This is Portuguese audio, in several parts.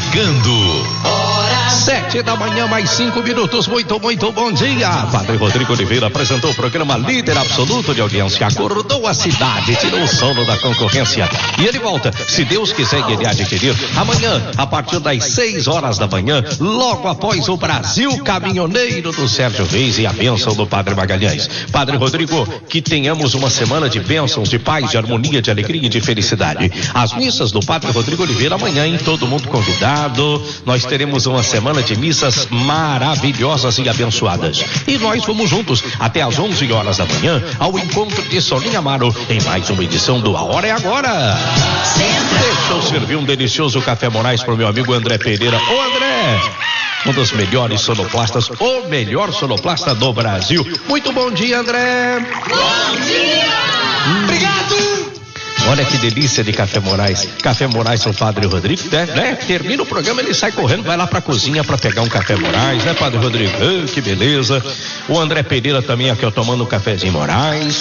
chegando. 7h, mais 5 minutos. Muito bom dia. Padre Rodrigo Oliveira apresentou o programa Líder Absoluto de Audiência. Acordou a cidade, tirou o sono da concorrência. E ele volta, se Deus quiser, ele adquirir amanhã, a partir das 6h da manhã, logo após o Brasil Caminhoneiro do Sérgio Reis e a bênção do Padre Magalhães. Padre Rodrigo, que tenhamos uma semana de bênçãos, de paz, de harmonia, de alegria e de felicidade. As missas do Padre Rodrigo Oliveira amanhã, em todo mundo convidado. Nós teremos uma semana de missas maravilhosas e abençoadas. E nós vamos juntos até às 11h da manhã ao encontro de Solinha Amaro em mais uma edição do A Hora é Agora. Deixa eu servir um delicioso café Moraes para o meu amigo André Pereira. Ô André, um dos melhores sonoplastas, o melhor sonoplasta do Brasil. Muito bom dia, André. Bom dia! Obrigado! Olha que delícia de café Moraes. Café Moraes com o Padre Rodrigo, né? Termina o programa, ele sai correndo, vai lá pra cozinha pra pegar um café Moraes, né, Padre Rodrigo? Que beleza. O André Pereira também aqui, ó, tomando um cafezinho Moraes.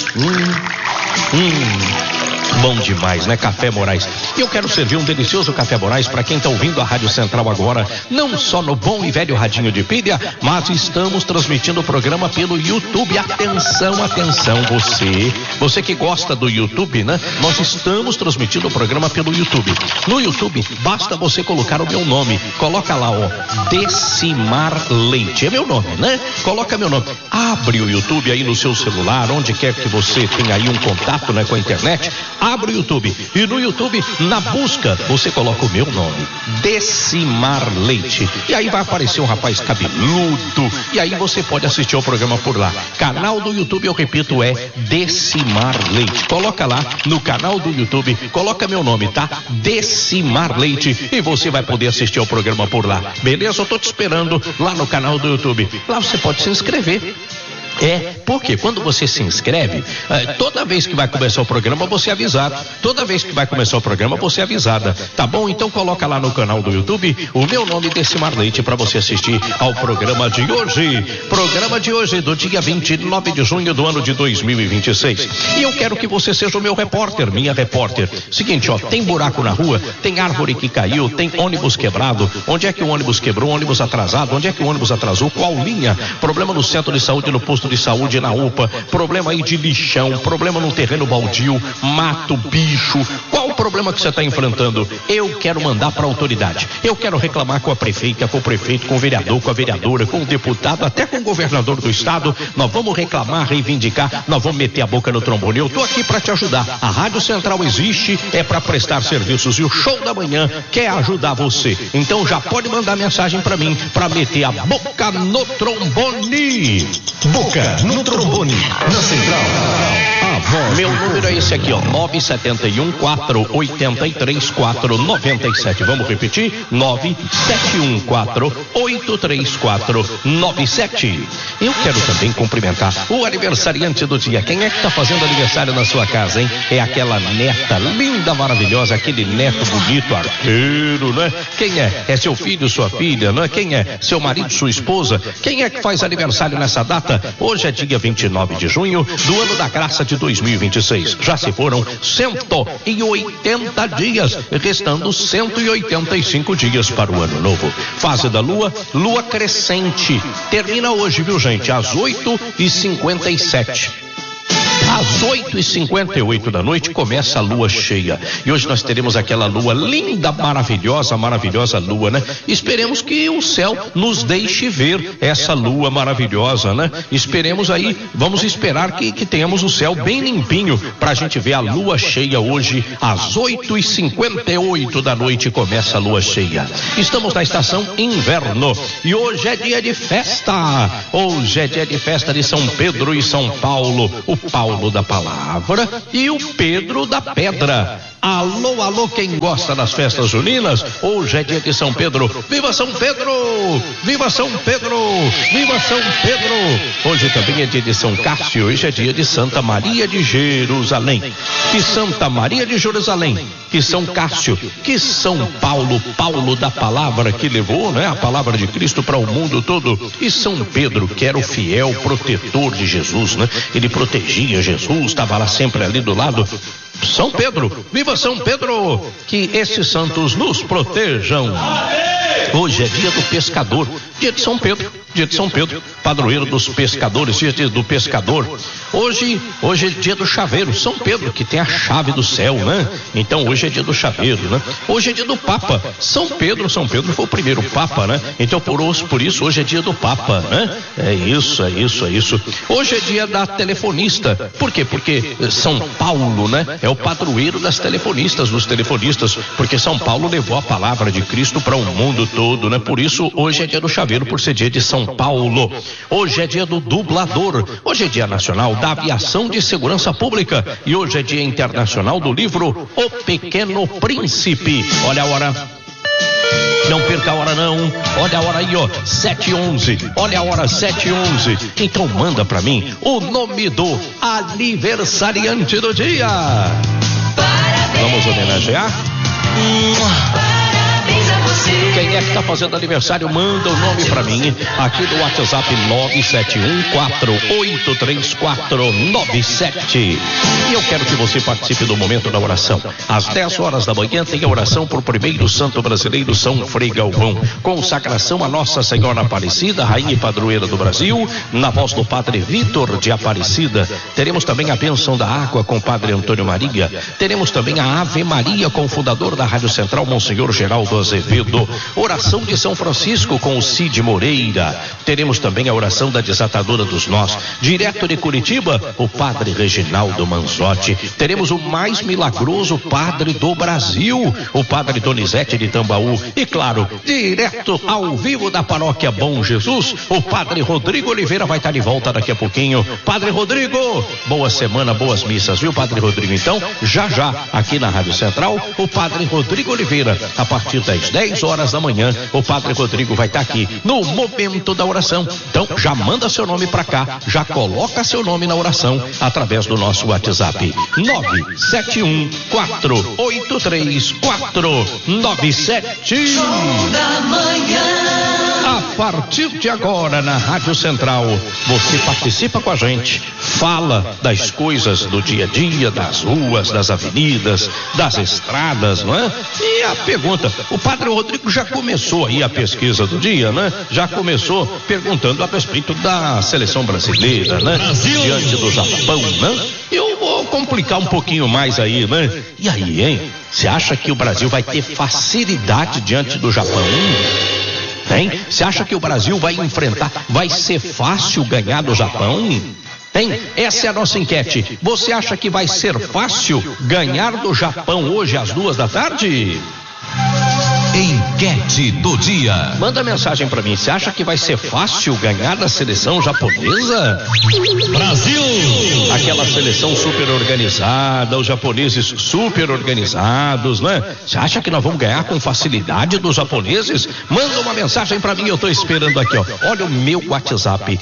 Bom demais, né? Café Moraes. E eu quero servir um delicioso café Moraes para quem está ouvindo a Rádio Central agora, não só no bom e velho radinho de pilha, mas estamos transmitindo o programa pelo YouTube. Atenção, você que gosta do YouTube, né? Nós estamos transmitindo o programa pelo YouTube. No YouTube, basta você colocar o meu nome. Coloca lá, ó, Decimar Leite. É meu nome, né? Coloca meu nome. Abre o YouTube aí no seu celular, onde quer que você tenha aí um contato, né, com a internet. Abre o YouTube e no YouTube, na busca, você coloca o meu nome, Decimar Leite, e aí vai aparecer um rapaz cabeludo, e aí você pode assistir ao programa por lá. Canal do YouTube, eu repito, é Decimar Leite. Coloca lá no canal do YouTube, coloca meu nome, tá? Decimar Leite, e você vai poder assistir ao programa por lá. Beleza? Eu tô te esperando lá no canal do YouTube. Lá você pode se inscrever. Porque quando você se inscreve, toda vez que vai começar o programa, você é avisado. Toda vez que vai começar o programa, você é avisada. Tá bom? Então coloca lá no canal do YouTube o meu nome, Decimar Leite, para você assistir ao programa de hoje. Programa de hoje, do dia 29 de junho do ano de 2026. E eu quero que você seja o meu repórter, minha repórter. Seguinte, ó, tem buraco na rua, tem árvore que caiu, tem ônibus quebrado. Onde é que o ônibus quebrou? Ônibus atrasado. Onde é que o ônibus atrasou? Qual linha? Problema no centro de saúde, no posto de saúde, na UPA, problema aí de lixão, problema no terreno baldio, mato, bicho. Qual o problema que você está enfrentando? Eu quero mandar para a autoridade. Eu quero reclamar com a prefeita, com o prefeito, com o vereador, com a vereadora, com o deputado, até com o governador do estado. Nós vamos reclamar, reivindicar, nós vamos meter a boca no trombone. Eu tô aqui para te ajudar. A Rádio Central existe, é para prestar serviços, e o Show da Manhã quer ajudar você. Então já pode mandar mensagem para mim, para meter a boca no trombone. Boca no trombone, na Central. Meu número é esse aqui, ó, 971-483-497. Vamos repetir? 971-483-497. Eu quero também cumprimentar o aniversariante do dia. Quem é que tá fazendo aniversário na sua casa, hein? É aquela neta linda, maravilhosa, aquele neto bonito, arteiro, né? Quem é? É seu filho, sua filha, né? Quem é? Seu marido, sua esposa? Quem é que faz aniversário nessa data? Hoje é dia 29 de junho do ano da graça de 2026. Já se foram 180 dias, restando 185 dias para o ano novo. Fase da lua, lua crescente. Termina hoje, viu, gente? Às 8h57. Às 8h58 da noite começa a lua cheia. E hoje nós teremos aquela lua linda, maravilhosa lua, né? Esperemos que o céu nos deixe ver essa lua maravilhosa, né? Esperemos aí, vamos esperar que tenhamos o céu bem limpinho pra gente ver a lua cheia hoje. Às 8h58 da noite começa a lua cheia. Estamos na estação inverno e hoje é dia de festa. Hoje é dia de festa de São Pedro e São Paulo. O Paulo da Palavra e o Pedro da Pedra. Alô, alô, quem gosta das festas juninas? Hoje é dia de São Pedro. Viva São Pedro! Viva São Pedro! Viva São Pedro! Hoje também é dia de São Cássio. Hoje é dia de Santa Maria de Jerusalém. Que Santa Maria de Jerusalém, que São Cássio, que São Paulo, Paulo da Palavra, que levou, né, a palavra de Cristo para o mundo todo. E São Pedro, que era o fiel protetor de Jesus, né? Ele protegia Jesus, estava lá sempre ali do lado. São Pedro, viva São Pedro, que esses santos nos protejam. Hoje é dia do pescador, dia de São Pedro, padroeiro dos pescadores, dia do pescador. Hoje é dia do chaveiro, São Pedro, que tem a chave do céu, né? Então hoje é dia do chaveiro, né? Hoje é dia do Papa, São Pedro foi o primeiro Papa, né? Então por isso hoje é dia do Papa, né? É isso. Hoje é dia da telefonista. Por quê? Porque São Paulo, né? É o padroeiro dos telefonistas, porque São Paulo levou a palavra de Cristo para o mundo todo, né? Por isso hoje é dia do chaveiro, por ser dia de São Paulo. Hoje é dia do dublador. Hoje é dia nacional da aviação de segurança pública e hoje é dia internacional do livro O Pequeno Príncipe. Olha a hora. Não perca a hora não. Olha a hora aí, ó, 7h11. Olha a hora, 7h11. Então manda pra mim o nome do aniversariante do dia. Parabéns. Vamos homenagear? Parabéns a você. Quem é que tá fazendo aniversário, manda o nome pra mim aqui do WhatsApp 971483497. E eu quero que você participe do momento da oração. Às 10 horas da manhã tem a oração por primeiro santo brasileiro, São Frei Galvão. Consagração a Nossa Senhora Aparecida, Rainha e Padroeira do Brasil, na voz do Padre Vitor de Aparecida. Teremos também a bênção da água com o Padre Antônio Maria. Teremos também a Ave Maria com o fundador da Rádio Central, Monsenhor Geraldo Azevedo. Oração de São Francisco com o Cid Moreira. Teremos também a oração da desatadora dos nós, direto de Curitiba, o Padre Reginaldo Manzotti. Teremos o mais milagroso Padre do Brasil, o Padre Donizete de Tambaú. E claro, direto ao vivo da Paróquia Bom Jesus, o Padre Rodrigo Oliveira vai estar de volta daqui a pouquinho. Padre Rodrigo, boa semana, boas missas, viu, Padre Rodrigo? Então, já aqui na Rádio Central, o Padre Rodrigo Oliveira, a partir das 10 horas da manhã, o Padre Rodrigo vai estar aqui no momento da oração. Então já manda seu nome pra cá, já coloca seu nome na oração através do nosso WhatsApp 971483497. Show da manhã. A partir de agora na Rádio Central, você participa com a gente, fala das coisas do dia a dia, das ruas, das avenidas, das estradas, não é? E a pergunta, o Padre Rodrigo já começou aí a pesquisa do dia, né? Já começou perguntando a respeito da seleção brasileira, né? Diante do Japão, né? Eu vou complicar um pouquinho mais aí, né? E aí, hein? Você acha que o Brasil vai ter facilidade diante do Japão? Hein? Você acha que o Brasil vai enfrentar, vai ser fácil ganhar do Japão? Hein? Essa é a nossa enquete. Você acha que vai ser fácil ganhar do Japão hoje às 2h? Enquete do dia. Manda mensagem pra mim. Você acha que vai ser fácil ganhar da seleção japonesa? Brasil! Aquela seleção super organizada, os japoneses super organizados, né? Você acha que nós vamos ganhar com facilidade dos japoneses? Manda uma mensagem pra mim, eu tô esperando aqui, ó. Olha o meu WhatsApp,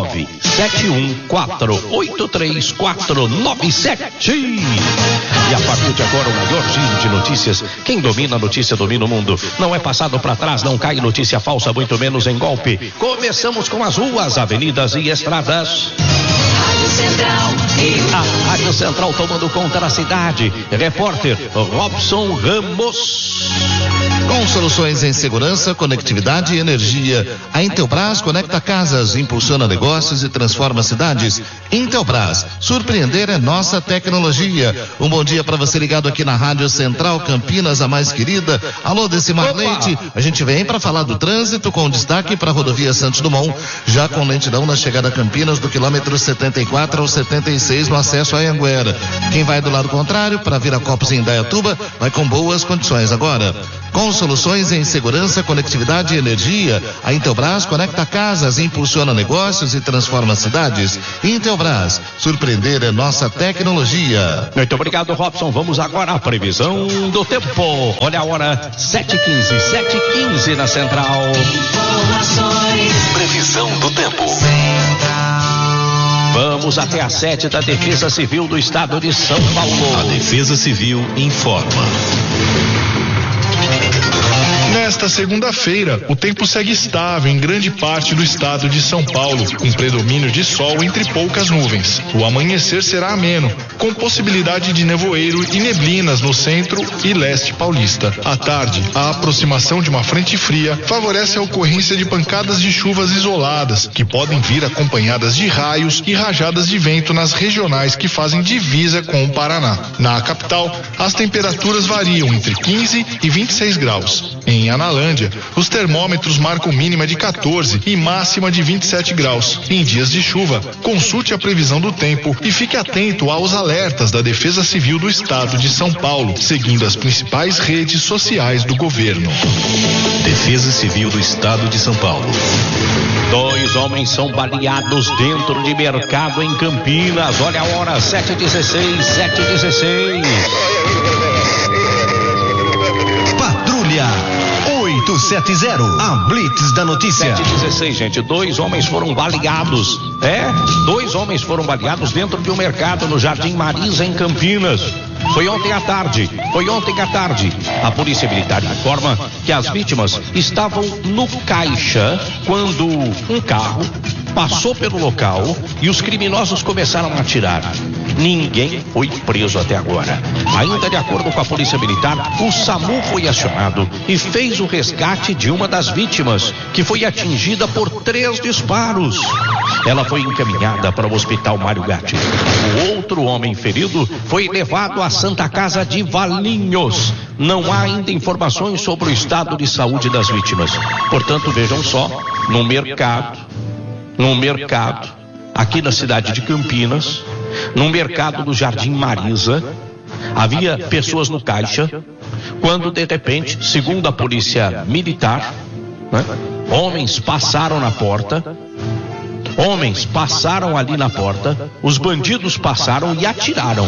971483497. E a partir de agora, o maior giro de notícias. Quem domina a notícia domina o mundo. Não é passado para trás, não cai notícia falsa, muito menos em golpe. Começamos com as ruas, avenidas e estradas. Rádio Central. A Rádio Central tomando conta da cidade. Repórter Robson Ramos. Com soluções em segurança, conectividade e energia, a Intelbras conecta casas, impulsiona negócios e transforma cidades. Intelbras, surpreender é nossa tecnologia. Um bom dia para você ligado aqui na Rádio Central Campinas, a mais querida. Alô, Decimar Leite, a gente vem para falar do trânsito com destaque para a rodovia Santos Dumont, já com lentidão na chegada a Campinas do quilômetro 74 ao 76 no acesso a Anhanguera. Quem vai do lado contrário para Viracopos em Indaiatuba vai com boas condições agora. Com soluções em segurança, conectividade e energia, a Intelbras conecta casas, impulsiona negócios e transforma cidades. Intelbras, surpreender é nossa tecnologia. Muito obrigado, Robson. Vamos agora à previsão do tempo. Olha a hora, 7h15 na Central. Informações. Previsão do tempo. Vamos até a 7 da Defesa Civil do Estado de São Paulo. A Defesa Civil informa. nesta segunda-feira, o tempo segue estável em grande parte do estado de São Paulo, com predomínio de sol entre poucas nuvens. O amanhecer será ameno, com possibilidade de nevoeiro e neblinas no centro e leste paulista. À tarde, a aproximação de uma frente fria favorece a ocorrência de pancadas de chuvas isoladas, que podem vir acompanhadas de raios e rajadas de vento nas regionais que fazem divisa com o Paraná. Na capital, as temperaturas variam entre 15 e 26 graus. Em Analândia, os termômetros marcam mínima de 14 e máxima de 27 graus. Em dias de chuva, consulte a previsão do tempo e fique atento aos alertas da Defesa Civil do Estado de São Paulo, seguindo as principais redes sociais do governo. Defesa Civil do Estado de São Paulo. 2 homens são baleados dentro de mercado em Campinas. Olha a hora, 7h16, 7h16. Patrulha 870, a Blitz da notícia. 7h16, gente. 2 homens foram baleados. 2 homens foram baleados dentro de um mercado no Jardim Marisa, em Campinas. Foi ontem à tarde. A Polícia Militar informa que as vítimas estavam no caixa quando um carro passou pelo local e os criminosos começaram a atirar. Ninguém foi preso até agora. Ainda de acordo com a Polícia Militar, o SAMU foi acionado e fez o resgate de uma das vítimas, que foi atingida por 3 disparos. Ela foi encaminhada para o Hospital Mário Gatti. O outro homem ferido foi levado à Santa Casa de Valinhos. Não há ainda informações sobre o estado de saúde das vítimas. Portanto, vejam só, no mercado, aqui na cidade de Campinas, no mercado do Jardim Marisa, havia pessoas no caixa, quando de repente, segundo a Polícia Militar, homens passaram ali na porta, os bandidos passaram e atiraram.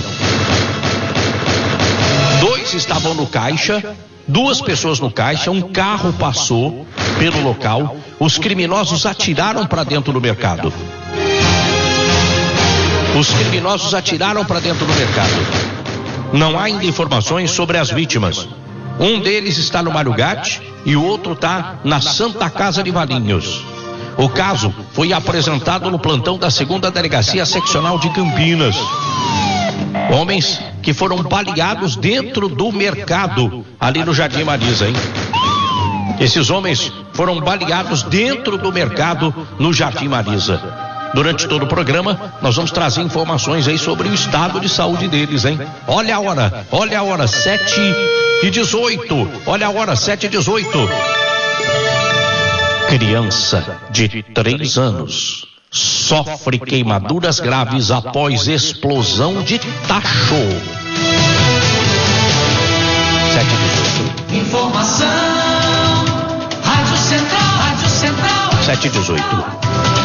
2 estavam no caixa, 2 pessoas no caixa, um carro passou pelo local, os criminosos atiraram para dentro do mercado. Não há ainda informações sobre as vítimas. Um deles está no Mário Gatti e o outro está na Santa Casa de Valinhos. O caso foi apresentado no plantão da 2ª Delegacia Seccional de Campinas. Homens que foram baleados dentro do mercado, ali no Jardim Marisa, hein? Esses homens foram baleados dentro do mercado no Jardim Marisa. Durante todo o programa, nós vamos trazer informações aí sobre o estado de saúde deles, hein? Olha a hora, 7h18. Olha a hora, 7h18. Criança de 3 anos sofre queimaduras graves após explosão de tacho. 7h18. Informação. Rádio Central. 7h18.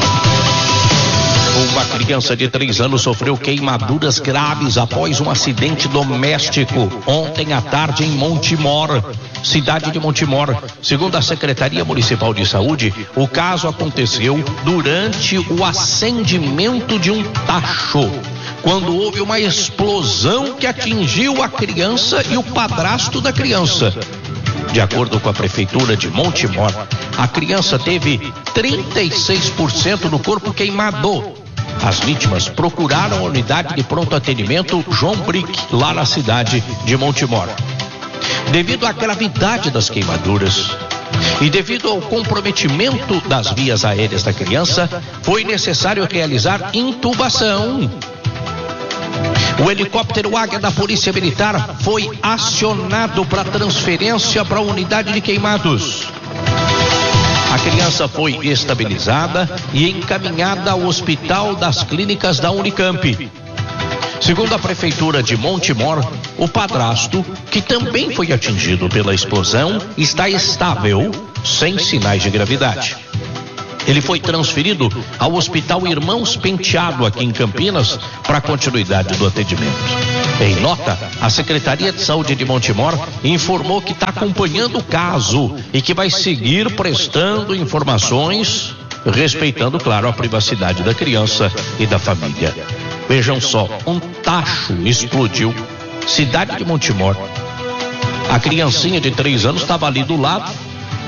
Uma criança de 3 anos sofreu queimaduras graves após um acidente doméstico ontem à tarde em Montemor, cidade de Montemor. Segundo a Secretaria Municipal de Saúde, o caso aconteceu durante o acendimento de um tacho, quando houve uma explosão que atingiu a criança e o padrasto da criança. De acordo com a Prefeitura de Montemor, a criança teve 36% do corpo queimado. As vítimas procuraram a unidade de pronto atendimento João Brick, lá na cidade de Montemor. Devido à gravidade das queimaduras e devido ao comprometimento das vias aéreas da criança, foi necessário realizar intubação. O helicóptero Águia da Polícia Militar foi acionado para transferência para a unidade de queimados. A criança foi estabilizada e encaminhada ao Hospital das Clínicas da Unicamp. Segundo a Prefeitura de Montemor, o padrasto, que também foi atingido pela explosão, está estável, sem sinais de gravidade. Ele foi transferido ao Hospital Irmãos Penteado, aqui em Campinas, para a continuidade do atendimento. Em nota, a Secretaria de Saúde de Montemor informou que está acompanhando o caso e que vai seguir prestando informações, respeitando, claro, a privacidade da criança e da família. Vejam só, um tacho explodiu, cidade de Montemor. A criancinha de 3 anos estava ali do lado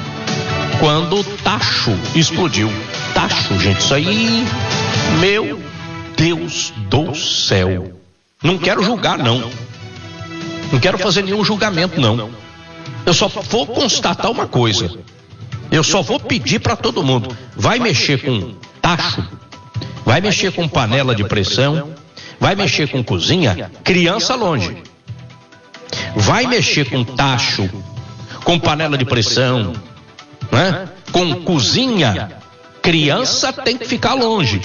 quando o tacho explodiu. Tacho, gente, isso aí, meu Deus do céu. Não quero julgar, não. Não quero fazer nenhum julgamento, não. Eu só vou constatar uma coisa. Eu só vou pedir para todo mundo: vai mexer com tacho, vai mexer com panela de pressão, vai mexer com cozinha, criança longe. Vai mexer com tacho, com panela de pressão, né? Com cozinha, criança tem que ficar longe.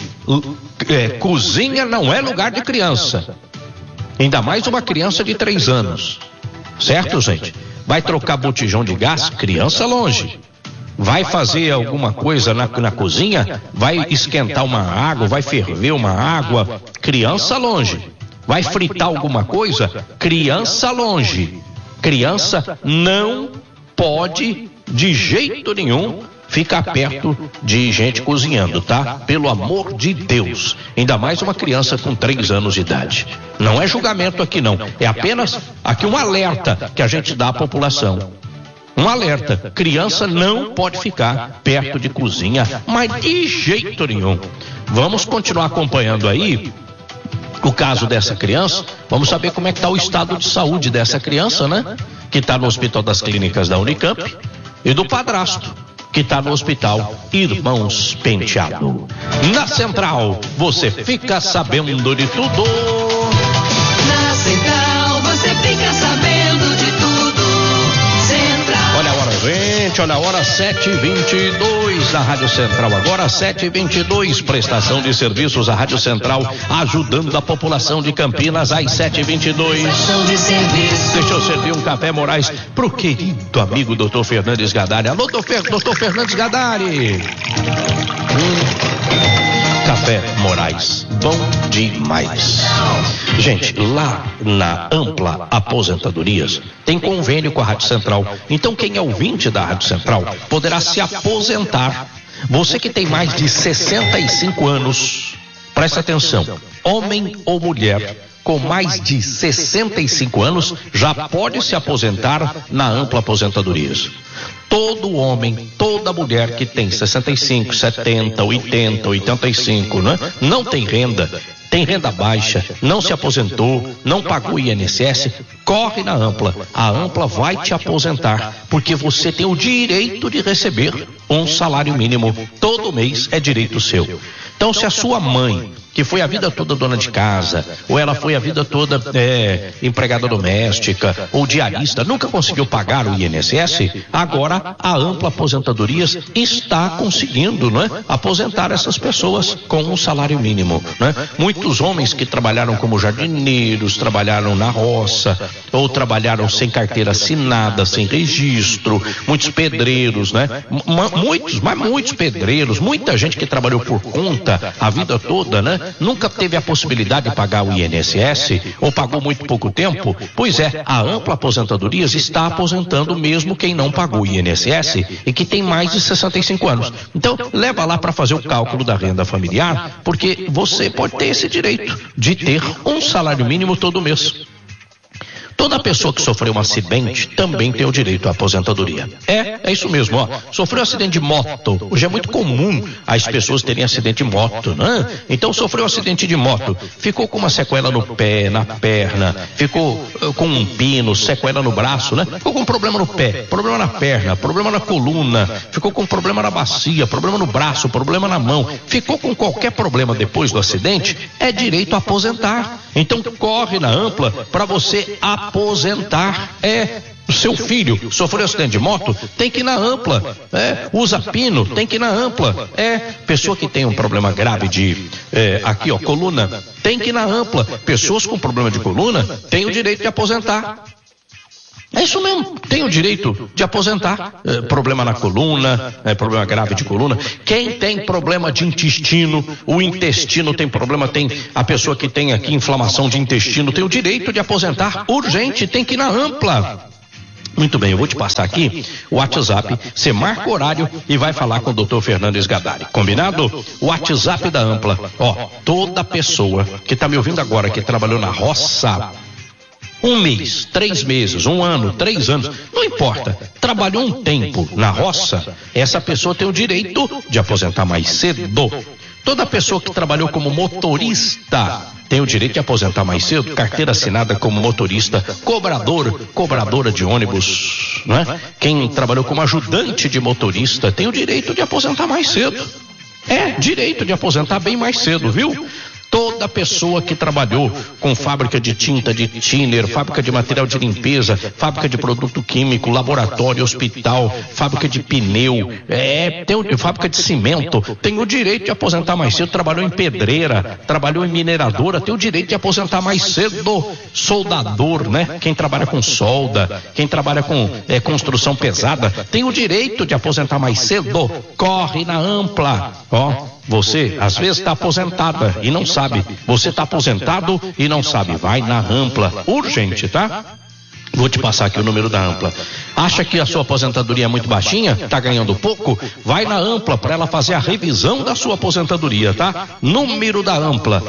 Cozinha não é lugar de criança. Ainda mais uma criança de 3 anos. Certo, gente? Vai trocar botijão de gás, criança longe. Vai fazer alguma coisa na cozinha, vai esquentar uma água, vai ferver uma água, criança longe. Vai fritar alguma coisa, criança longe. Criança não pode, de jeito nenhum, ficar perto de gente cozinhando, tá? Pelo amor de Deus. Ainda mais uma criança com 3 anos de idade. Não é julgamento aqui, não. É apenas aqui um alerta que a gente dá à população. Um alerta: criança não pode ficar perto de cozinha, mas de jeito nenhum. Vamos continuar acompanhando aí o caso dessa criança. Vamos saber como é que está o estado de saúde dessa criança, né? Que está no Hospital das Clínicas da Unicamp, e do padrasto, que está no Hospital Irmãos Penteado. Na Central, você fica sabendo de tudo. Na Central, você fica sabendo de tudo. Central. Olha a hora, gente, olha a hora, 7h22 da Rádio Central. Agora 7h22, prestação de serviços, a Rádio Central ajudando a população de Campinas às 7h22. Deixa eu servir um café Moraes pro querido amigo Dr. Fernandes Gadari. Alô, Dr. Fernandes Gadari. Café Moraes, bom demais. Gente, lá na Ampla Aposentadorias tem convênio com a Rádio Central. Então quem é ouvinte da Rádio Central poderá se aposentar. Você que tem mais de 65 anos, presta atenção, homem ou mulher com mais de 65 anos já pode se aposentar na Ampla Aposentadorias. Todo homem, toda mulher que tem 65, 70, 80, 85, né? Não tem renda, tem renda baixa, não se aposentou, não pagou INSS, corre na Ampla. A Ampla vai te aposentar, porque você tem o direito de receber um salário mínimo. Todo mês é direito seu. Então, se a sua mãe, que foi a vida toda dona de casa, ou ela foi a vida toda empregada doméstica ou diarista, nunca conseguiu pagar o INSS, agora a Ampla Aposentadorias está conseguindo, né, aposentar essas pessoas com um salário mínimo, né? Muitos homens que trabalharam como jardineiros, trabalharam na roça, ou trabalharam sem carteira assinada, sem registro, muitos pedreiros, né? Muitos pedreiros, muita gente que trabalhou por conta a vida toda, né? Nunca teve a possibilidade de pagar o INSS ou pagou muito pouco tempo. Pois é, a Ampla Aposentadorias está aposentando mesmo quem não pagou o INSS e que tem mais de 65 anos. Então, leva lá para fazer o cálculo da renda familiar, porque você pode ter esse direito de ter um salário mínimo todo mês. Toda pessoa que sofreu um acidente também tem o direito à aposentadoria. É isso mesmo, ó. Sofreu um acidente de moto. Hoje é muito comum as pessoas terem acidente de moto, né? Então sofreu um acidente de moto, ficou com uma sequela no pé, na perna, ficou com um pino, sequela no braço, né? Ficou com problema no pé, problema na perna, problema na coluna, ficou com problema na bacia, problema no braço, problema na mão, ficou com qualquer problema depois do acidente, é direito a aposentar. Então corre na Ampla para você aposentar. O seu filho sofreu acidente de moto, tem que ir na Ampla. Usa pino, tem que ir na Ampla. Pessoa que tem um problema grave de coluna, tem que ir na Ampla. Pessoas com problema de coluna têm o direito de aposentar. É isso mesmo, tem o direito de aposentar. Problema na coluna, problema grave de coluna. Quem tem problema de intestino, o intestino tem problema, tem a pessoa que tem aqui inflamação de intestino, tem o direito de aposentar urgente, tem que ir na Ampla. Muito bem, eu vou te passar aqui o WhatsApp, você marca o horário e vai falar com o Dr. Fernandes Gadari. Combinado? O WhatsApp da Ampla. Toda pessoa que está me ouvindo agora, que trabalhou na roça, Um mês, 3 meses, 1 ano, 3 anos, não importa. Trabalhou um tempo na roça, essa pessoa tem o direito de aposentar mais cedo. Toda pessoa que trabalhou como motorista tem o direito de aposentar mais cedo, carteira assinada como motorista, cobradora de ônibus, não é? Quem trabalhou como ajudante de motorista tem o direito de aposentar mais cedo. Direito de aposentar bem mais cedo, viu? Toda pessoa que trabalhou com fábrica de tinta, de thinner, fábrica de material de limpeza, fábrica de produto químico, laboratório, hospital, fábrica de pneu, fábrica de cimento, tem o direito de aposentar mais cedo. Trabalhou em pedreira, trabalhou em mineradora, tem o direito de aposentar mais cedo. Soldador, né? Quem trabalha com solda, quem trabalha com construção pesada, tem o direito de aposentar mais cedo. Corre na Ampla, Você, às vezes, está aposentada e não sabe. Você está aposentado e não sabe. Vai na Ampla. Urgente, tá? Vou te passar aqui o número da Ampla. Acha que a sua aposentadoria é muito baixinha? Está ganhando pouco? Vai na Ampla para ela fazer a revisão da sua aposentadoria, tá? Número da Ampla: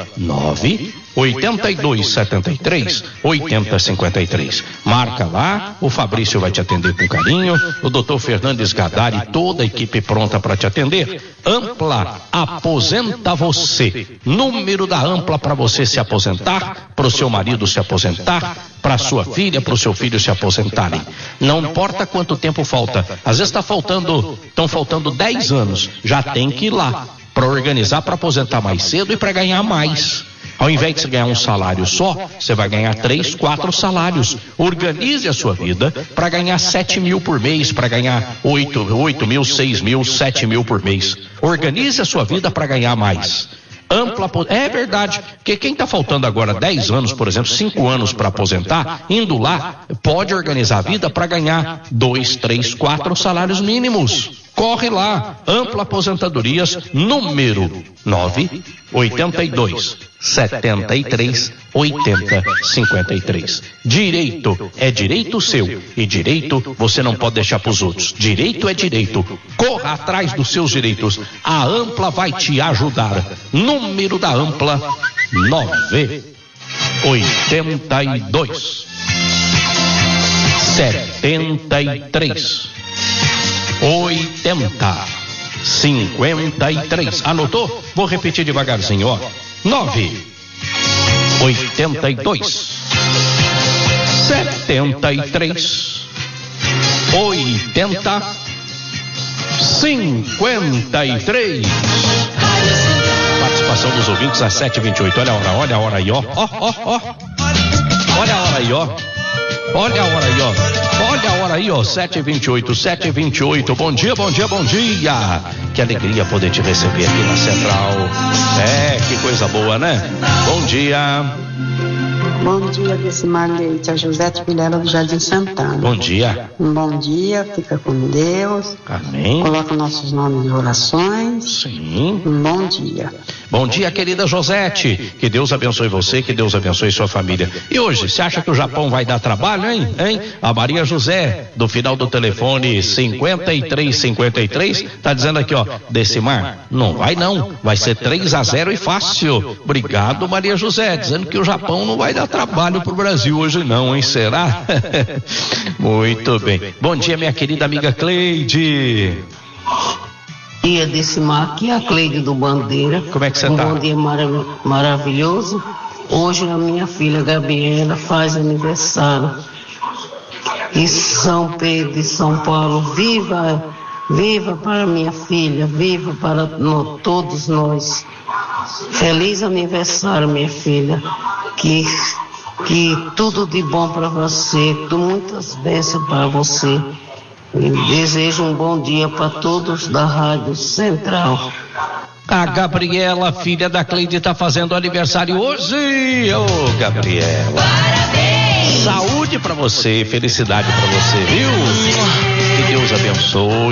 98273-8053. Marca lá, o Fabrício vai te atender com carinho, o Dr. Fernandes Gadari e toda a equipe pronta para te atender. Ampla aposenta você. Número da Ampla para você se aposentar, para o seu marido se aposentar, para sua filha, para o seu filho se aposentarem. Não importa quanto tempo falta. Às vezes estão faltando 10 anos. Já tem que ir lá para organizar, para aposentar mais cedo e para ganhar mais. Ao invés de você ganhar um salário só, você vai ganhar 3, 4 salários. Organize a sua vida para ganhar 7 mil por mês, para ganhar 8 mil, 6 mil, 7 mil por mês. Organize a sua vida para ganhar mais. Ampla, é verdade, porque quem está faltando agora 10 anos, por exemplo, 5 anos para aposentar, indo lá, pode organizar a vida para ganhar 2, 3, 4 salários mínimos. Corre lá, Ampla Aposentadorias, número 98273-8053. Direito é direito seu, e direito você não pode deixar para os outros. Direito é direito. Corra atrás dos seus direitos. A Ampla vai te ajudar. Número da Ampla: 982 73 80 53. Anotou? Vou repetir devagarzinho, 982 73 80 53. Participação dos ouvintes às 7h28. Olha a hora aí, ó. Olha a hora aí, ó. Olha a hora aí, ó. Olha a hora aí, ó. 7h28, 7h28. Bom dia, bom dia, bom dia. Que alegria poder te receber aqui na Central. Que coisa boa, né? Bom dia. Bom dia, Decimar Leite, a Josete Vilela do Jardim Santana. Bom dia. Bom dia, fica com Deus. Amém. Coloca nossos nomes em orações. Sim. Bom dia. Bom dia, querida Josete. Que Deus abençoe você, que Deus abençoe sua família. E hoje, você acha que o Japão vai dar trabalho, hein? A Maria José, do final do telefone 5353, tá dizendo aqui, ó, Decimar, não vai não, vai ser 3-0 e fácil. Obrigado, Maria José, dizendo que o Japão não vai dar trabalho pro Brasil hoje não, hein? Será? Muito bem. Bom dia, minha querida amiga Cleide. Dia Decimar, aqui é a Cleide do Bandeira. Como é que você tá? Um bom dia maravilhoso. Hoje a minha filha Gabriela faz aniversário. E São Pedro e São Paulo, viva para minha filha, viva para todos nós. Feliz aniversário, minha filha. Que tudo de bom para você, muitas bênçãos para você. Desejo um bom dia para todos da Rádio Central. A Gabriela, filha da Cleide, está fazendo aniversário hoje. Ô, Gabriela. Parabéns! Saúde para você, felicidade para você, viu? Que Deus abençoe.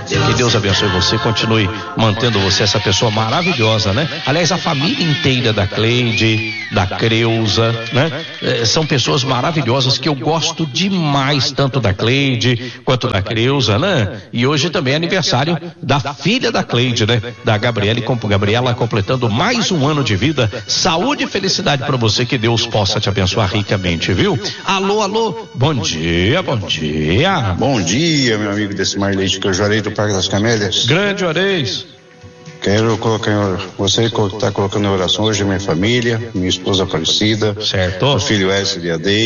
Que Deus abençoe você, continue mantendo você essa pessoa maravilhosa, né? Aliás, a família inteira da Cleide, da Creuza, né? São pessoas maravilhosas que eu gosto demais, tanto da Cleide quanto da Creuza, né? E hoje também é aniversário da filha da Cleide, né? Da Gabriela completando mais um ano de vida. Saúde e felicidade para você, que Deus possa te abençoar ricamente, viu? Alô, bom dia. Bom dia, meu amigo Decimar Leite, que eu Juarez do Parque das Camélias. Grande Juarez. Quero colocar, você está colocando em oração hoje a minha família, minha esposa Aparecida, certo, meu filho Wesley e a Dei,